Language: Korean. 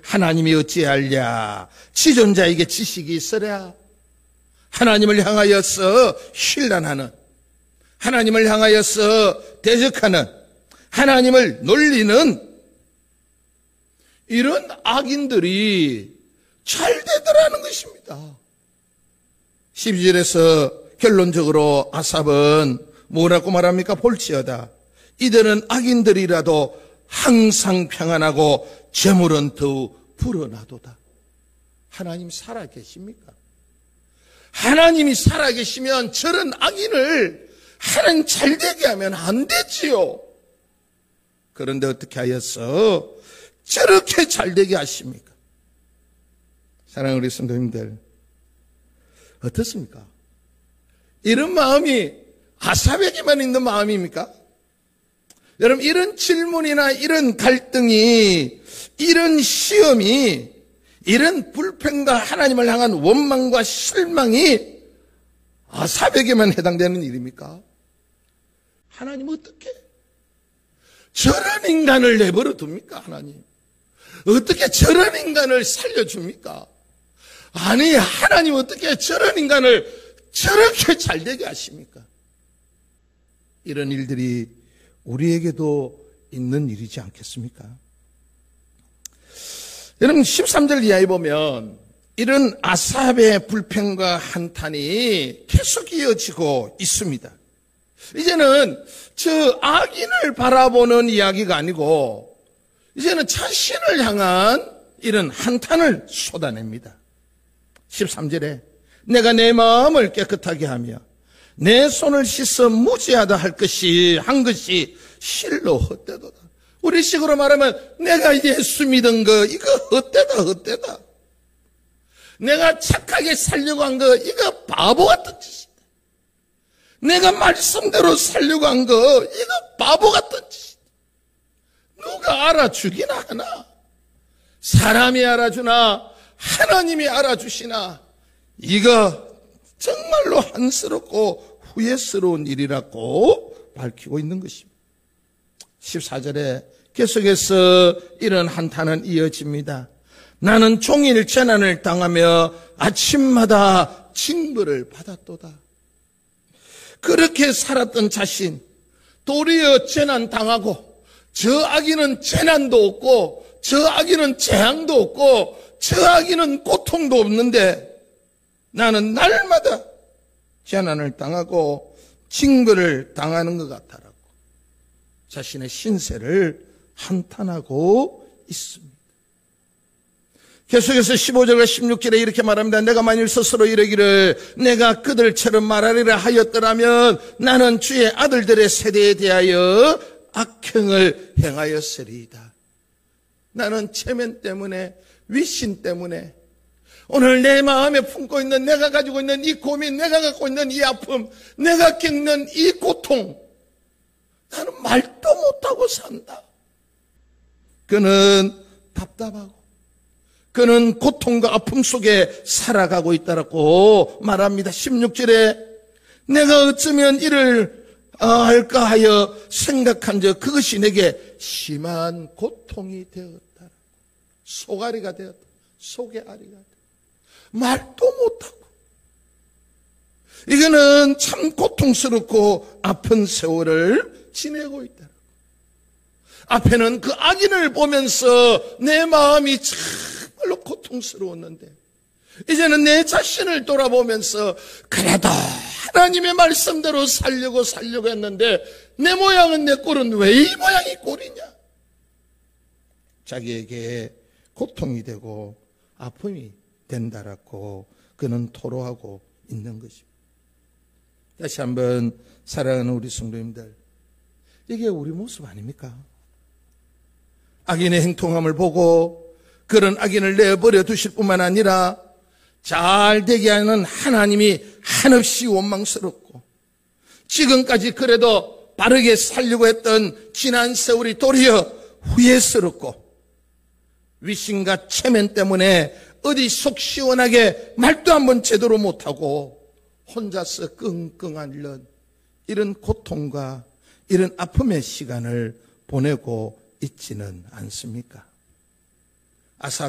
하나님이 어찌하랴? 지존자에게 지식이 있으랴? 하나님을 향하여서 신란하는, 하나님을 향하여서 대적하는, 하나님을 놀리는 이런 악인들이 잘 되더라는 것입니다. 12절에서 결론적으로 아삽은 뭐라고 말합니까? 볼지어다. 이들은 악인들이라도 항상 평안하고 재물은 더욱 불어나도다. 하나님 살아계십니까? 하나님이 살아계시면 저런 악인을 하나님 잘되게 하면 안 되지요. 그런데 어떻게 하여서 저렇게 잘되게 하십니까? 사랑하는 우리 성도님들, 어떻습니까? 이런 마음이 아삽에게만 있는 마음입니까? 여러분, 이런 질문이나 이런 갈등이, 이런 시험이, 이런 불평과 하나님을 향한 원망과 실망이 아삽에게만 해당되는 일입니까? 하나님 어떻게 저런 인간을 내버려 둡니까? 하나님 어떻게 저런 인간을 살려줍니까? 아니, 하나님 어떻게 저런 인간을 저렇게 잘되게 하십니까? 이런 일들이 우리에게도 있는 일이지 않겠습니까? 여러분, 13절 이하에 보면 이런 아삽의 불평과 한탄이 계속 이어지고 있습니다. 이제는 저 악인을 바라보는 이야기가 아니고 이제는 자신을 향한 이런 한탄을 쏟아냅니다. 13절에 내가 내 마음을 깨끗하게 하며 내 손을 씻어 무지하다 한 것이 실로 헛되도다. 우리식으로 말하면 내가 예수 믿은 거 이거 헛되다. 내가 착하게 살려고 한 거 이거 바보 같은 짓이다. 내가 말씀대로 살려고 한 거 이거 바보 같은 짓이다. 누가 알아주기나 하나? 사람이 알아주나? 하나님이 알아주시나? 이거 정말로 한스럽고 후회스러운 일이라고 밝히고 있는 것입니다. 14절에 계속해서 이런 한탄은 이어집니다. 나는 종일 재난을 당하며 아침마다 징벌을 받았도다. 그렇게 살았던 자신, 도리어 재난 당하고 저 악인은 재난도 없고 저 악인은 재앙도 없고 저 악인은 고통도 없는데 나는 날마다 재난을 당하고 징벌을 당하는 것 같아라고 자신의 신세를 한탄하고 있습니다. 계속해서 15절과 16절에 이렇게 말합니다. 내가 만일 스스로 이르기를 내가 그들처럼 말하리라 하였더라면 나는 주의 아들들의 세대에 대하여 악행을 행하였으리이다. 나는 체면 때문에, 위신 때문에, 오늘 내 마음에 품고 있는, 내가 가지고 있는 이 고민, 내가 갖고 있는 이 아픔, 내가 겪는 이 고통, 나는 말도 못하고 산다. 그는 답답하고 그는 고통과 아픔 속에 살아가고 있다라고 말합니다. 16절에 내가 어쩌면 이를 할까 하여 생각한 적 그것이 내게 심한 고통이 되었다. 속앓이가 되었다. 속의 아리가 되었다. 말도 못하고 이거는 참 고통스럽고 아픈 세월을 지내고 있다. 앞에는 그 악인을 보면서 내 마음이 정말로 고통스러웠는데 이제는 내 자신을 돌아보면서 그래도 하나님의 말씀대로 살려고 했는데 내 모양은 내 꼴은 왜 이 모양이 꼴이냐? 자기에게 고통이 되고 아픔이 된다라고 그는 토로하고 있는 것입니다. 다시 한번 사랑하는 우리 성도님들, 이게 우리 모습 아닙니까? 악인의 행통함을 보고 그런 악인을 내버려 두실 뿐만 아니라 잘 되게 하는 하나님이 한없이 원망스럽고 지금까지 그래도 바르게 살려고 했던 지난 세월이 도리어 후회스럽고 위신과 체면 때문에 어디 속 시원하게 말도 한번 제대로 못하고 혼자서 끙끙 앓는 이런 고통과 이런 아픔의 시간을 보내고 있지는 않습니까? 아삽